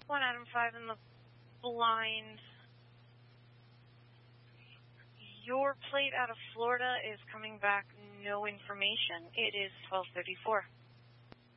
1 Adam 5 in the blind. Your plate out of Florida is coming back no information. It is 12:34.